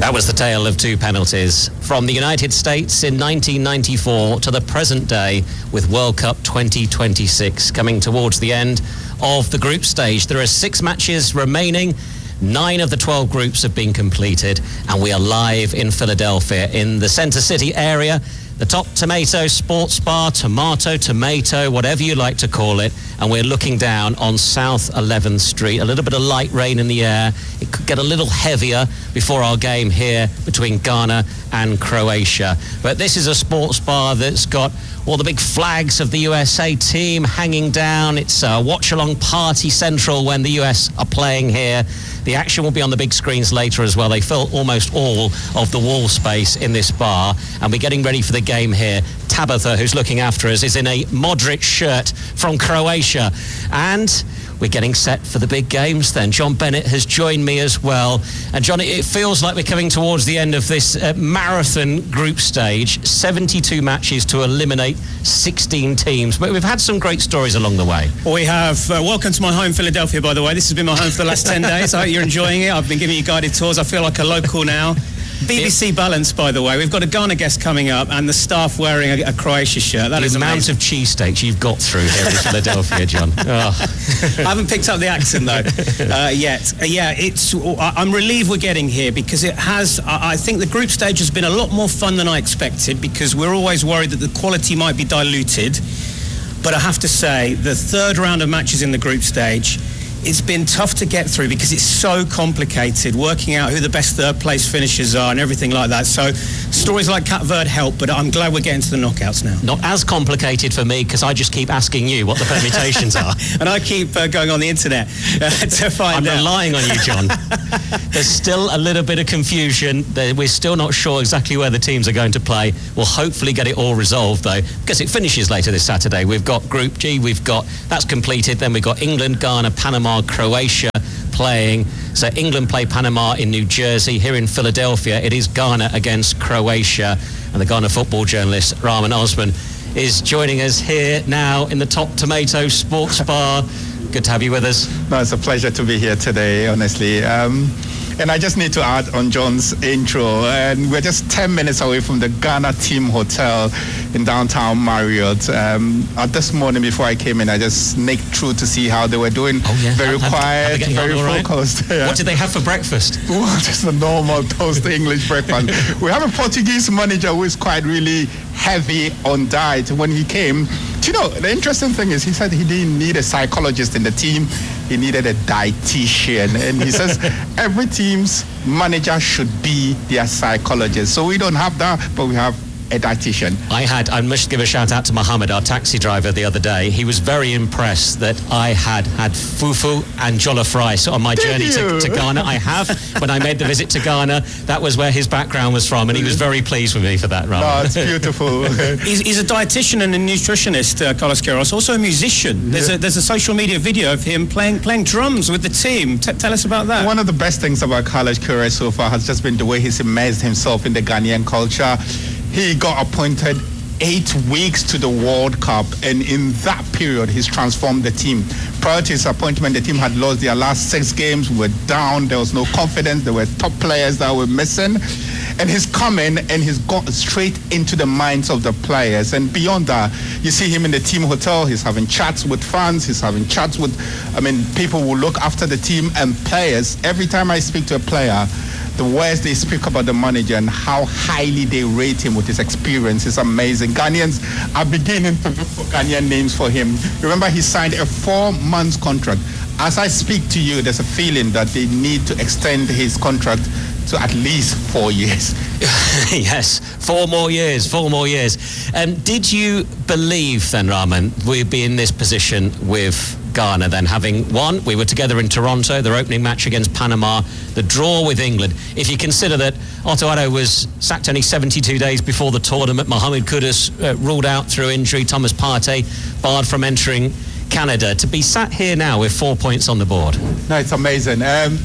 That was the tale of two penalties from the United States in 1994 to the present day with World Cup 2026 coming towards the end of the group stage. There are 6 matches remaining. 9 of the 12 groups have been completed, and we are live in Philadelphia in the Center City area. The Top Tomato Sports Bar, tomato, whatever you like to call it. And we're looking down on South 11th Street. A little bit of light rain in the air. It could get a little heavier before our game here between Ghana and Croatia. But this is a sports bar that's got all the big flags of the USA team hanging down. It's a watch-along party central when the US are playing here. The action will be on the big screens later as well. They fill almost all of the wall space in this bar, and we're getting ready for the game here. Tabitha, who's looking after us, is in a Modric shirt from Croatia, and we're getting set for the big games then. John Bennett has joined me as well. And John, it feels like we're coming towards the end of this marathon group stage. 72 matches to eliminate 16 teams. But we've had some great stories along the way. We have. Welcome to my home, Philadelphia, by the way. This has been my home for the last 10 days. I hope you're enjoying it. I've been giving you guided tours. I feel like a local now. BBC Balance, by the way. We've got a Ghana guest coming up and the staff wearing a Croatia shirt. That is the amount amazing. of cheesesteaks you've got through here in Philadelphia, John. Oh. I haven't picked up the accent, though, yet. I'm relieved we're getting here because it has... I think the group stage has been a lot more fun than I expected because we're always worried that the quality might be diluted. But I have to say, the third round of matches in the group stage... It's been tough to get through because it's so complicated, working out who the best third place finishers are and everything like that. So stories like Cape Verde help, but I'm glad we're getting to the knockouts now. Not as complicated for me because I just keep asking you what the permutations are. And I keep going on the internet to find out. I'm relying on you, John. There's still a little bit of confusion. We're still not sure exactly where the teams are going to play. We'll hopefully get it all resolved, though, because it finishes later this Saturday. We've got Group G, that's completed. Then we've got England, Ghana, Panama, Croatia playing. So England play Panama in New Jersey. Here in Philadelphia, it is Ghana against Croatia. And the Ghana football journalist, Rahman Osman, is joining us here now in the Top Tomato Sports Bar. Good to have you with us. No, it's a pleasure to be here today, honestly. And I just need to add on John's intro, and we're just 10 minutes away from the Ghana Team Hotel in downtown Marriott. This morning before I came in, I just snaked through to see how they were doing. Oh, yeah. Very quiet, very focused. Right? Yeah. What did they have for breakfast? Well, just a normal toast English breakfast. We have a Portuguese manager who is quite really heavy on diet. When he came, do you know, the interesting thing is he said he didn't need a psychologist in the team. He needed a dietitian, and he says every team's manager should be their psychologist. So we don't have that, but we have a dietitian. I must give a shout out to Mohammed, our taxi driver, the other day. He was very impressed that I had fufu and jollof rice on my journey to Ghana. I have. When I made the visit to Ghana, that was where his background was from, and he was very pleased with me for that, Rahman. No, it's beautiful. He's a dietitian and a nutritionist, Carlos Queiroz, also a musician. There's a social media video of him playing drums with the team. Tell us about that. One of the best things about Carlos Queiroz so far has just been the way he's immersed himself in the Ghanaian culture. He got appointed 8 weeks to the World Cup, and in that period, he's transformed the team. Prior to his appointment, the team had lost their last 6 games, were down, there was no confidence, there were top players that were missing. And he's come in and he's got straight into the minds of the players. And beyond that, you see him in the team hotel, he's having chats with fans, he's having chats with, people who look after the team and players. Every time I speak to a player, the words they speak about the manager and how highly they rate him with his experience is amazing. Ghanaians are beginning to look for Ghanaian names for him. Remember, he signed a 4-month contract. As I speak to you, there's a feeling that they need to extend his contract to at least 4 years. Yes, 4 more years. Did you believe then, Rahman, we'd be in this position with Ghana then, having won? We were together in Toronto, their opening match against Panama, the draw with England. If you consider that Otto Addo was sacked only 72 days before the tournament, Mohamed Kudus ruled out through injury, Thomas Partey barred from entering Canada, to be sat here now with 4 points on the board. No, it's amazing.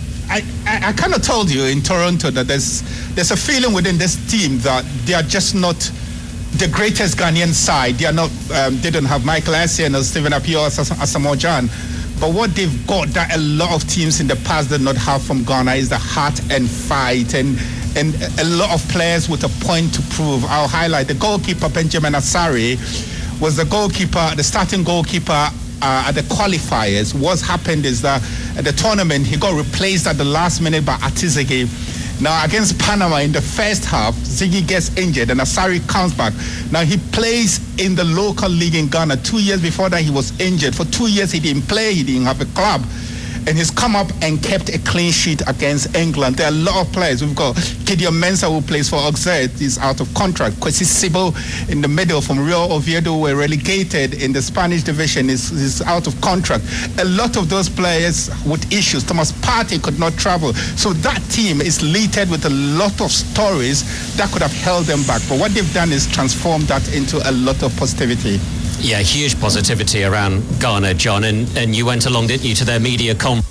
I kind of told you in Toronto that there's a feeling within this team that they are just not the greatest Ghanaian side. They are not. They don't have Michael Essien or Stephen Appiah or Asamoah Gyan. But what they've got that a lot of teams in the past did not have from Ghana is the heart and fight. And and a lot of players with a point to prove. I'll highlight the goalkeeper, Benjamin Asari, was the starting goalkeeper at the qualifiers. What's happened is that at the tournament, he got replaced at the last minute by Atizigi. Now, against Panama in the first half, Ziggy gets injured and Asari comes back. Now, he plays in the local league in Ghana. 2 years before that, he was injured. For 2 years, he didn't play. He didn't have a club. And he's come up and kept a clean sheet against England. There are a lot of players. We've got Gideon Mensah, who plays for Auxerre. He's out of contract. Kwesi Sibo in the middle from Real Oviedo, were relegated in the Spanish division, is out of contract. A lot of those players with issues. Thomas Partey could not travel. So that team is littered with a lot of stories that could have held them back. But what they've done is transform that into a lot of positivity. Yeah, huge positivity around Ghana, John, and you went along, didn't you, to their media conference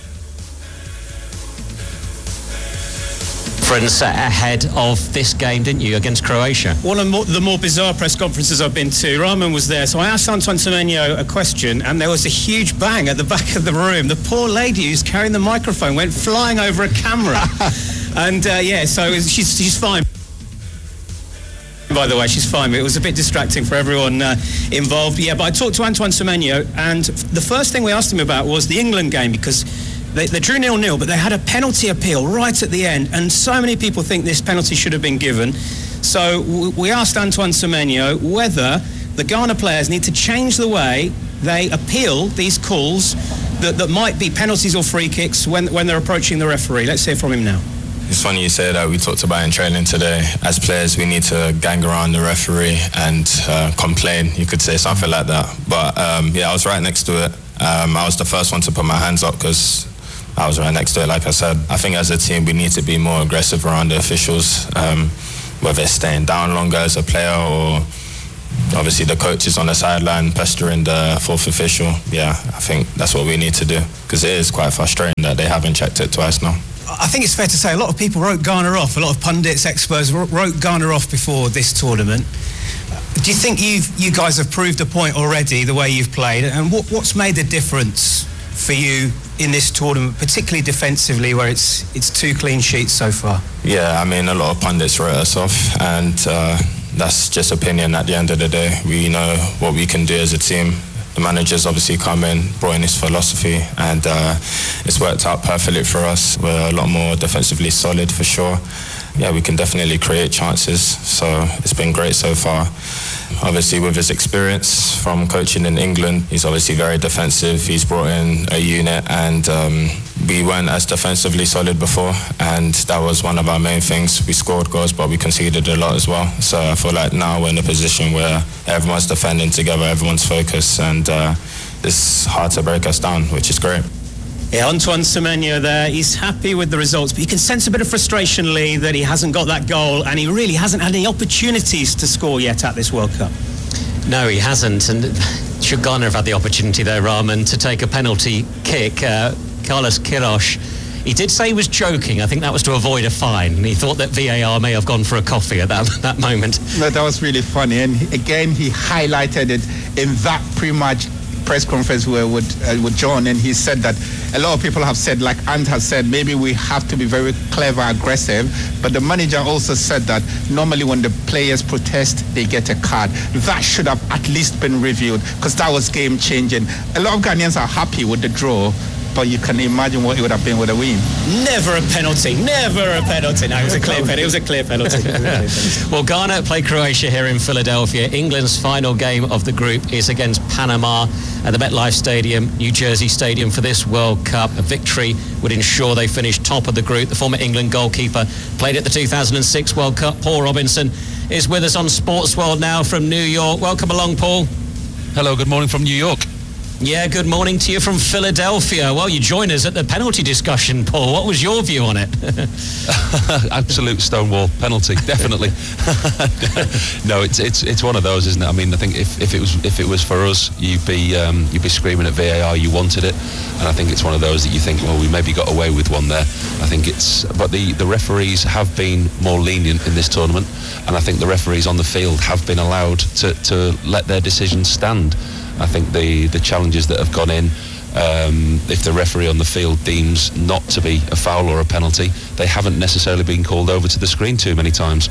ahead of this game, didn't you, against Croatia? One of the more bizarre press conferences I've been to. Rahman was there, so I asked Antoine Semenyo a question, and there was a huge bang at the back of the room. The poor lady who's carrying the microphone went flying over a camera. And, so she's fine. By the way, she's fine. It was a bit distracting for everyone involved. Yeah, but I talked to Antoine Semenyo, and the first thing we asked him about was the England game, because they drew 0-0, but they had a penalty appeal right at the end, and so many people think this penalty should have been given. So we asked Antoine Semenyo whether the Ghana players need to change the way they appeal these calls that might be penalties or free kicks when they're approaching the referee. Let's hear from him now. It's funny you say that. We talked about in training today. As players, we need to gang around the referee and complain. You could say something like that. But I was right next to it. I was the first one to put my hands up because I was right next to it. Like I said, I think as a team, we need to be more aggressive around the officials, whether it's staying down longer as a player or obviously the coaches on the sideline pestering the fourth official. Yeah, I think that's what we need to do because it is quite frustrating that they haven't checked it twice now. I think it's fair to say a lot of people wrote Ghana off. A lot of pundits, experts wrote Ghana off before this tournament. Do you think you guys have proved a point already the way you've played? And what's made the difference for you in this tournament, particularly defensively, where it's 2 clean sheets so far? Yeah, I mean, a lot of pundits wrote us off, and that's just opinion at the end of the day. We know what we can do as a team. The managers obviously come in, brought in his philosophy, and it's worked out perfectly for us. We're a lot more defensively solid for sure. Yeah, we can definitely create chances, so it's been great so far. Obviously, with his experience from coaching in England, he's obviously very defensive. He's brought in a unit, and we weren't as defensively solid before, and that was one of our main things. We scored goals, but we conceded a lot as well. So I feel like now we're in a position where everyone's defending together, everyone's focused, and it's hard to break us down, which is great. Yeah, Antoine Semenyo there. He's happy with the results, but you can sense a bit of frustration, Lee, that he hasn't got that goal, and he really hasn't had any opportunities to score yet at this World Cup. No, he hasn't, and should Ghana have had the opportunity there, Rahman, to take a penalty kick? Carlos Queiroz, he did say he was joking. I think that was to avoid a fine, and he thought that VAR may have gone for a coffee at that moment. No, that was really funny, and again he highlighted it in that pre-match press conference with John, and he said that a lot of people have said, like Ant has said, maybe we have to be very clever, aggressive, but the manager also said that normally when the players protest, they get a card. That should have at least been reviewed because that was game-changing. A lot of Ghanaians are happy with the draw, but you can imagine what it would have been with a win. Never a penalty. Never a penalty. No, it was a clear penalty. It was a clear penalty. Well, Ghana play Croatia here in Philadelphia. England's final game of the group is against Panama at the MetLife Stadium, New Jersey Stadium, for this World Cup. A victory would ensure they finish top of the group. The former England goalkeeper played at the 2006 World Cup. Paul Robinson is with us on Sports World now from New York. Welcome along, Paul. Hello, good morning from New York. Yeah, good morning to you from Philadelphia. Well, you join us at the penalty discussion, Paul. What was your view on it? Absolute stonewall penalty, definitely. No, it's one of those, isn't it? I mean, I think if it was for us, you'd be screaming at VAR. You wanted it, and I think it's one of those that you think, well, we maybe got away with one there. I think but the referees have been more lenient in this tournament, and I think the referees on the field have been allowed to let their decisions stand. I think the challenges that have gone in If the referee on the field deems not to be a foul or a penalty, they haven't necessarily been called over to the screen too many times.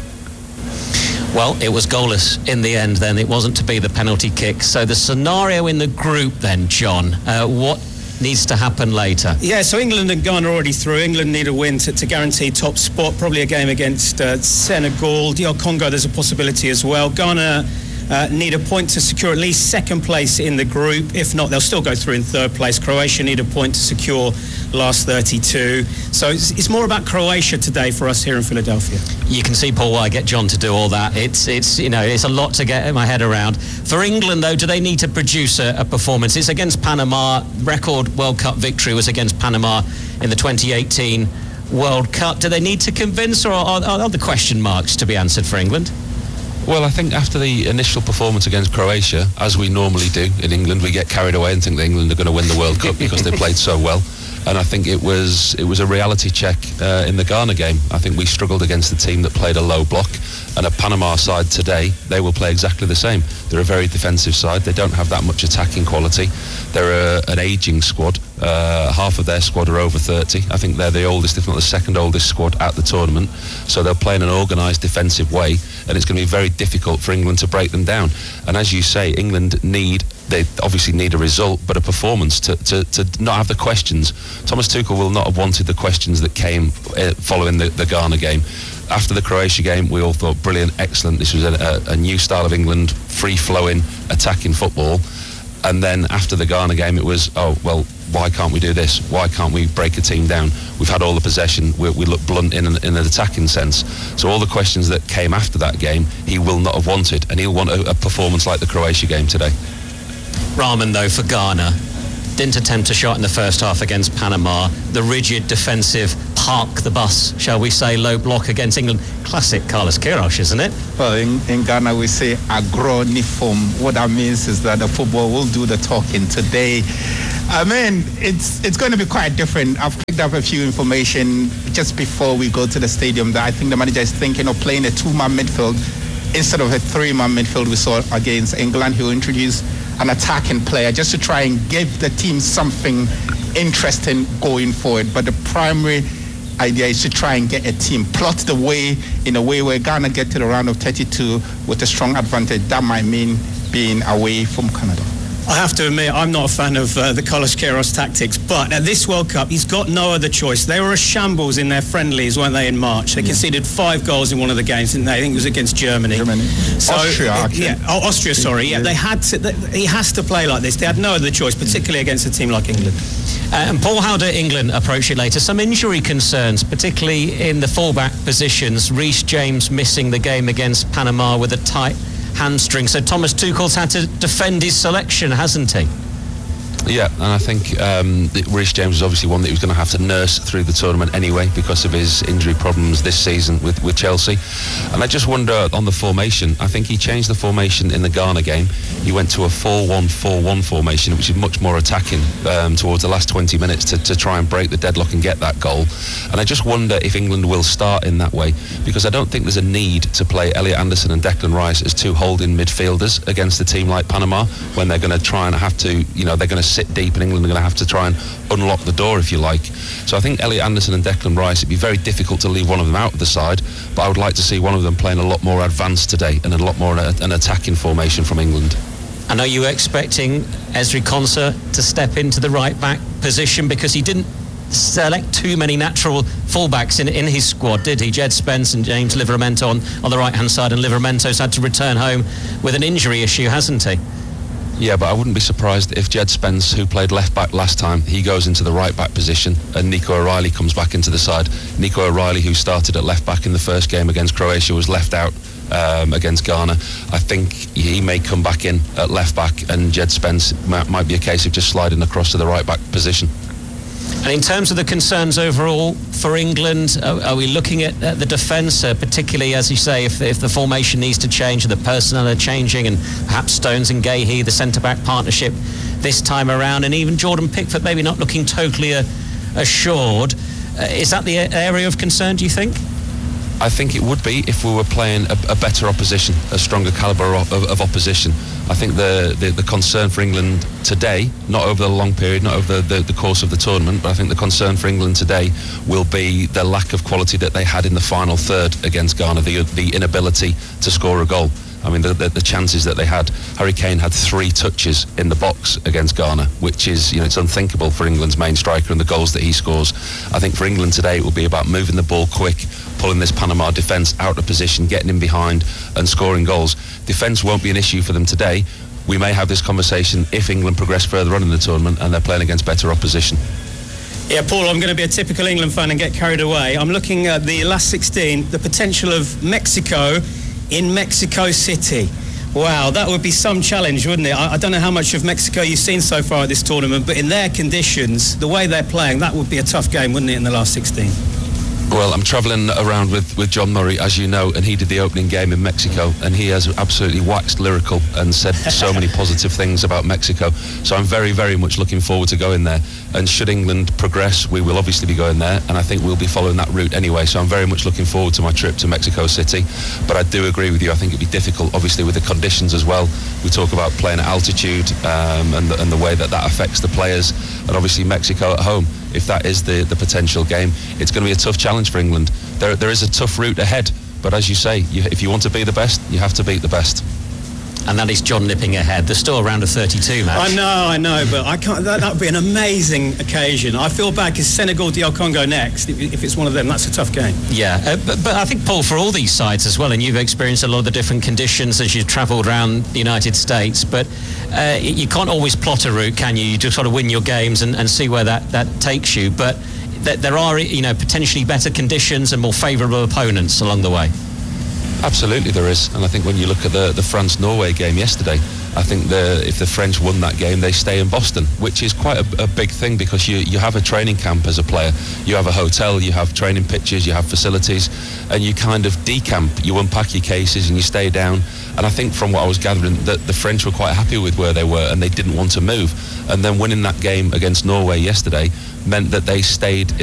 Well, it was goalless in the end then. It wasn't to be the penalty kick. So the scenario in the group then, John, what needs to happen later? Yeah, so England and Ghana are already through. England need a win to guarantee top spot, probably a game against Senegal. DR Congo, there's a possibility as well. Ghana need a point to secure at least second place in the group. If not, they'll still go through in third place. Croatia need a point to secure last 32. So it's more about Croatia today for us here in Philadelphia. You can see, Paul, why I get John to do all that. It's a lot to get my head around. For England, though, do they need to produce a performance? It's against Panama. Record World Cup victory was against Panama in the 2018 World Cup. Do they need to convince, or are other question marks to be answered for England? Well, I think after the initial performance against Croatia, as we normally do in England, we get carried away and think that England are going to win the World Cup because they played so well. And I think it was a reality check in the Ghana game. I think we struggled against a team that played a low block, and a Panama side today, they will play exactly the same. They're a very defensive side. They don't have that much attacking quality. They're an ageing squad. Half of their squad are over 30. I think they're the oldest, if not the second oldest squad at the tournament. So they'll play in an organised defensive way, and it's going to be very difficult for England to break them down. And as you say, England they obviously need a result, but a performance to not have the questions. Thomas Tuchel will not have wanted the questions that came following the Ghana game. After the Croatia game, we all thought, brilliant, excellent. This was a new style of England, free-flowing, attacking football. And then after the Ghana game, it was, oh, well, why can't we do this? Why can't we break a team down? We've had all the possession. We look blunt in an attacking sense. So all the questions that came after that game, he will not have wanted. And he'll want a performance like the Croatia game today. Rahman, though, for Ghana, didn't attempt a shot in the first half against Panama. The rigid defensive park the bus, shall we say, low block against England. Classic Carlos Queiroz, isn't it? Well, in Ghana we say agroniform. What that means is that the football will do the talking today. I mean, it's going to be quite different. I've picked up a few information just before we go to the stadium that I think the manager is thinking of playing a two-man midfield instead of a three-man midfield we saw against England. He will introduce an attacking player just to try and give the team something interesting going forward. But the primary idea is to try and get a team, plot the way in a way where Ghana get to the round of 32 with a strong advantage. That might mean being away from Canada. I have to admit, I'm not a fan of the Carlos Queiroz tactics, but at this World Cup, he's got no other choice. They were a shambles in their friendlies, weren't they, in March? They conceded 5 goals in one of the games, didn't they? I think it was against Germany. So, Austria, actually. Austria, sorry. Yeah, they had to. He has to play like this. They had no other choice, particularly against a team like England. And Paul, how do England approach it later? Some injury concerns, particularly in the fullback positions. Reece James missing the game against Panama with a tight hamstring. So Thomas Tuchel's had to defend his selection, hasn't he? Yeah, and I think Reece James is obviously one that he was going to have to nurse through the tournament anyway because of his injury problems this season with Chelsea. And I just wonder on the formation, I think he changed the formation in the Ghana game. He went to a 4-1-4-1 formation, which is much more attacking towards the last 20 minutes to try and break the deadlock and get that goal. And I just wonder if England will start in that way, because I don't think there's a need to play Elliot Anderson and Declan Rice as two holding midfielders against a team like Panama when they're going to try and have to, they're going to sit deep, and England are going to have to try and unlock the door, if you like. So I think Elliot Anderson and Declan Rice, it'd be very difficult to leave one of them out of the side, but I would like to see one of them playing a lot more advanced today and a lot more an attacking formation from England. And are you expecting Ezri Konsa to step into the right-back position? Because he didn't select too many natural fullbacks in his squad, did he? Jed Spence and James Livramento on the right-hand side, and Livramento's had to return home with an injury issue, hasn't he? Yeah, but I wouldn't be surprised if Jed Spence, who played left-back last time, he goes into the right-back position and Nico O'Reilly comes back into the side. Nico O'Reilly, who started at left-back in the first game against Croatia, was left out against Ghana. I think he may come back in at left-back, and Jed Spence might be a case of just sliding across to the right-back position. And in terms of the concerns overall for England, are we looking at the defence, particularly, as you say, if the formation needs to change, the personnel are changing, and perhaps Stones and Gahey, the centre-back partnership this time around, and even Jordan Pickford maybe not looking totally assured. Is that the area of concern, do you think? I think it would be if we were playing a better opposition, a stronger calibre of opposition. I think the concern for England today, not over the long period, not over the course of the tournament, but I think the concern for England today will be the lack of quality that they had in the final third against Ghana, the inability to score a goal. I mean, the chances that they had. Harry Kane had 3 touches in the box against Ghana, which is, it's unthinkable for England's main striker and the goals that he scores. I think for England today, it will be about moving the ball quick, pulling this Panama defence out of position, getting in behind and scoring goals. Defence won't be an issue for them today. We may have this conversation if England progress further on in the tournament and they're playing against better opposition. Yeah, Paul, I'm going to be a typical England fan and get carried away. I'm looking at the last 16, the potential of Mexico in Mexico City. Wow, that would be some challenge, wouldn't it? I don't know how much of Mexico you've seen so far at this tournament, but in their conditions, the way they're playing, that would be a tough game, wouldn't it, in the last 16? Well, I'm travelling around with John Murray, as you know, and he did the opening game in Mexico, and he has absolutely waxed lyrical and said so many positive things about Mexico. So I'm very, very much looking forward to going there. And should England progress, we will obviously be going there, and I think we'll be following that route anyway. So I'm very much looking forward to my trip to Mexico City. But I do agree with you. I think it'd be difficult, obviously, with the conditions as well. We talk about playing at altitude and the way that affects the players, and obviously Mexico at home. If that is the potential game, it's going to be a tough challenge for England. There is a tough route ahead, but as you say, if you want to be the best, you have to beat the best. And that is John nipping ahead. There's still around a 32 match. I know, but I can't. That would be an amazing occasion. I feel bad because Senegal, DR Congo next. If it's one of them, that's a tough game. Yeah, but I think, Paul, for all these sides as well, and you've experienced a lot of the different conditions as you've travelled around the United States, but you can't always plot a route, can you? You just sort of win your games and see where that takes you. But there are, potentially better conditions and more favourable opponents along the way. Absolutely there is, and I think when you look at the France-Norway game yesterday, I think if the French won that game, they stay in Boston, which is quite a big thing because you have a training camp as a player, you have a hotel, you have training pitches, you have facilities, and you kind of decamp, you unpack your cases and you stay down. And I think from what I was gathering that the French were quite happy with where they were and they didn't want to move. And then winning that game against Norway yesterday meant that they stayed